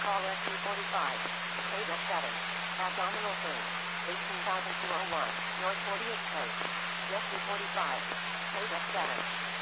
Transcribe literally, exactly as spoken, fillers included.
call S two forty-five. Paid at seven. Abdominal pain. eighteen thousand two hundred one. North forty-eighth Coast. Jet two forty-five. Paid at seven.